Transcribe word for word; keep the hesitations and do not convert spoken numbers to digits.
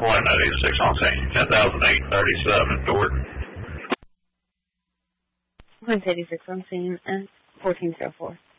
Flight nine eighty-six on scene. ten thousand eight thirty-seven, Dort. one eighty-six on scene at fourteen oh four.